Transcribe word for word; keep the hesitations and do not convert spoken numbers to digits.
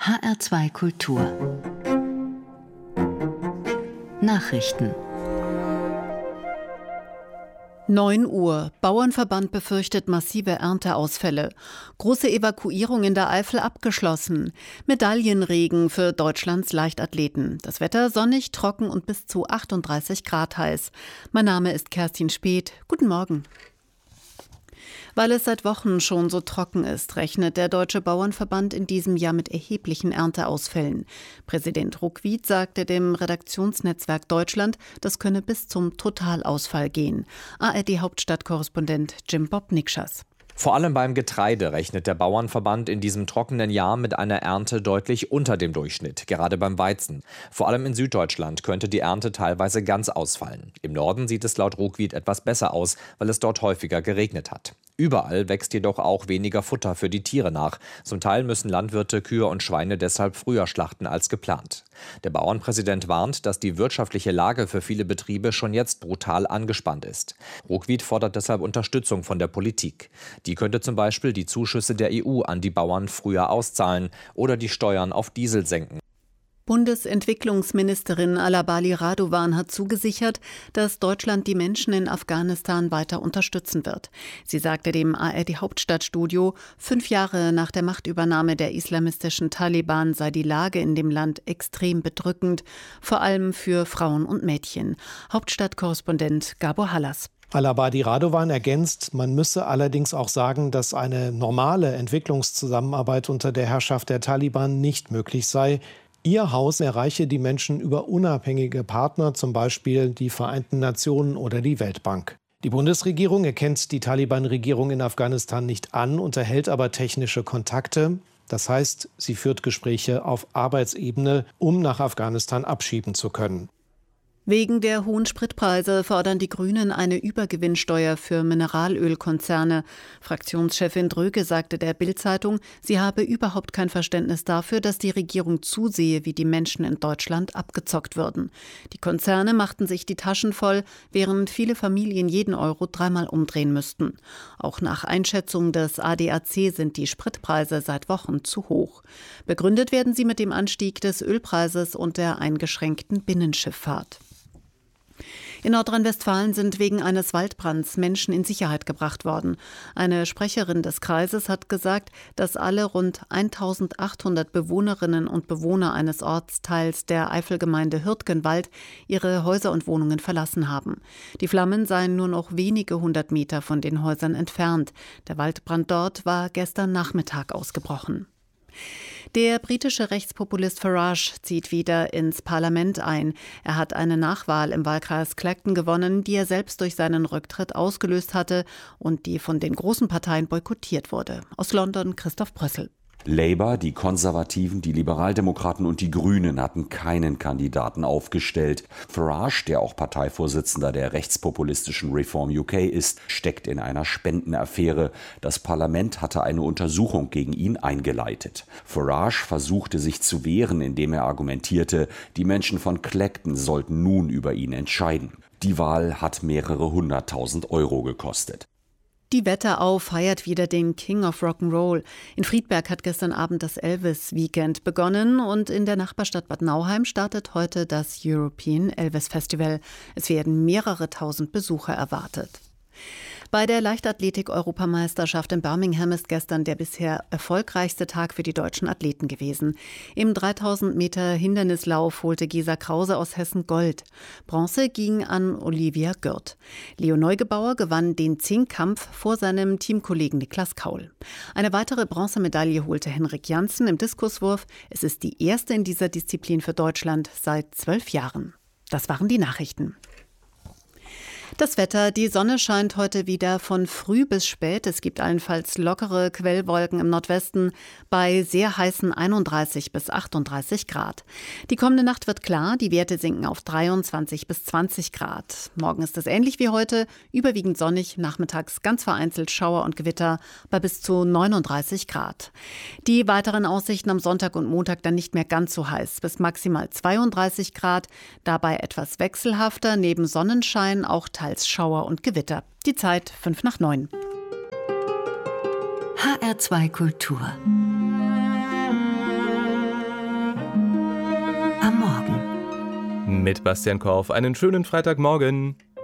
H R zwei Kultur Nachrichten. neun Uhr. Bauernverband befürchtet massive Ernteausfälle. Große Evakuierung in der Eifel abgeschlossen. Medaillenregen für Deutschlands Leichtathleten. Das Wetter sonnig, trocken und bis zu achtunddreißig Grad heiß. Mein Name ist Kerstin Späth. Guten Morgen. Weil es seit Wochen schon so trocken ist, rechnet der Deutsche Bauernverband in diesem Jahr mit erheblichen Ernteausfällen. Präsident Ruckwied sagte dem Redaktionsnetzwerk Deutschland, das könne bis zum Totalausfall gehen. A R D-Hauptstadtkorrespondent Jim Bob Nikschas. Vor allem beim Getreide rechnet der Bauernverband in diesem trockenen Jahr mit einer Ernte deutlich unter dem Durchschnitt, gerade beim Weizen. Vor allem in Süddeutschland könnte die Ernte teilweise ganz ausfallen. Im Norden sieht es laut Ruckwied etwas besser aus, weil es dort häufiger geregnet hat. Überall wächst jedoch auch weniger Futter für die Tiere nach. Zum Teil müssen Landwirte Kühe und Schweine deshalb früher schlachten als geplant. Der Bauernpräsident warnt, dass die wirtschaftliche Lage für viele Betriebe schon jetzt brutal angespannt ist. Ruckwied fordert deshalb Unterstützung von der Politik. Die könnte zum Beispiel die Zuschüsse der E U an die Bauern früher auszahlen oder die Steuern auf Diesel senken. Bundesentwicklungsministerin Alabali Radovan hat zugesichert, dass Deutschland die Menschen in Afghanistan weiter unterstützen wird. Sie sagte dem A R D-Hauptstadtstudio, fünf Jahre nach der Machtübernahme der islamistischen Taliban sei die Lage in dem Land extrem bedrückend, vor allem für Frauen und Mädchen. Hauptstadtkorrespondent Gabor Hallas. Alabali Radovan ergänzt, man müsse allerdings auch sagen, dass eine normale Entwicklungszusammenarbeit unter der Herrschaft der Taliban nicht möglich sei. Ihr Haus erreiche die Menschen über unabhängige Partner, zum Beispiel die Vereinten Nationen oder die Weltbank. Die Bundesregierung erkennt die Taliban-Regierung in Afghanistan nicht an, unterhält aber technische Kontakte. Das heißt, sie führt Gespräche auf Arbeitsebene, um nach Afghanistan abschieben zu können. Wegen der hohen Spritpreise fordern die Grünen eine Übergewinnsteuer für Mineralölkonzerne. Fraktionschefin Dröge sagte der Bild-Zeitung, sie habe überhaupt kein Verständnis dafür, dass die Regierung zusehe, wie die Menschen in Deutschland abgezockt würden. Die Konzerne machten sich die Taschen voll, während viele Familien jeden Euro dreimal umdrehen müssten. Auch nach Einschätzung des A D A C sind die Spritpreise seit Wochen zu hoch. Begründet werden sie mit dem Anstieg des Ölpreises und der eingeschränkten Binnenschifffahrt. In Nordrhein-Westfalen sind wegen eines Waldbrands Menschen in Sicherheit gebracht worden. Eine Sprecherin des Kreises hat gesagt, dass alle rund eintausendachthundert Bewohnerinnen und Bewohner eines Ortsteils der Eifelgemeinde Hürtgenwald ihre Häuser und Wohnungen verlassen haben. Die Flammen seien nur noch wenige hundert Meter von den Häusern entfernt. Der Waldbrand dort war gestern Nachmittag ausgebrochen. Der britische Rechtspopulist Farage zieht wieder ins Parlament ein. Er hat eine Nachwahl im Wahlkreis Clacton gewonnen, die er selbst durch seinen Rücktritt ausgelöst hatte und die von den großen Parteien boykottiert wurde. Aus London Christoph Brössel. Labour, die Konservativen, die Liberaldemokraten und die Grünen hatten keinen Kandidaten aufgestellt. Farage, der auch Parteivorsitzender der rechtspopulistischen Reform U K ist, steckt in einer Spendenaffäre. Das Parlament hatte eine Untersuchung gegen ihn eingeleitet. Farage versuchte sich zu wehren, indem er argumentierte, die Menschen von Clacton sollten nun über ihn entscheiden. Die Wahl hat mehrere hunderttausend Euro gekostet. Die Wetterau feiert wieder den King of Rock'n'Roll. In Friedberg hat gestern Abend das Elvis-Weekend begonnen und in der Nachbarstadt Bad Nauheim startet heute das European Elvis Festival. Es werden mehrere tausend Besucher erwartet. Bei der Leichtathletik-Europameisterschaft in Birmingham ist gestern der bisher erfolgreichste Tag für die deutschen Athleten gewesen. Im dreitausend Meter Hindernislauf holte Gesa Krause aus Hessen Gold. Bronze ging an Olivia Gürt. Leo Neugebauer gewann den Zehnkampf vor seinem Teamkollegen Niklas Kaul. Eine weitere Bronzemedaille holte Henrik Janssen im Diskuswurf. Es ist die erste in dieser Disziplin für Deutschland seit zwölf Jahren. Das waren die Nachrichten. Das Wetter, die Sonne scheint heute wieder von früh bis spät. Es gibt allenfalls lockere Quellwolken im Nordwesten bei sehr heißen einunddreißig bis achtunddreißig Grad. Die kommende Nacht wird klar, die Werte sinken auf dreiundzwanzig bis zwanzig Grad. Morgen ist es ähnlich wie heute, überwiegend sonnig, nachmittags ganz vereinzelt Schauer und Gewitter bei bis zu neununddreißig Grad. Die weiteren Aussichten am Sonntag und Montag dann nicht mehr ganz so heiß, bis maximal zweiunddreißig Grad, dabei etwas wechselhafter, neben Sonnenschein auch teils Schauer und Gewitter. Die Zeit fünf nach neun. H R zwei Kultur am Morgen. Mit Bastian Korf einen schönen Freitagmorgen.